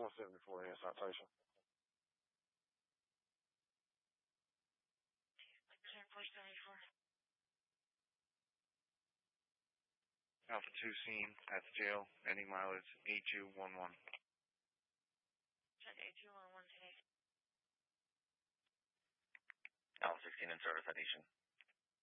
174 in citation. 474. Alpha 2 scene at the jail. Ending mileage 8211. Check 8211 today. Alpha 16 in service at Nation.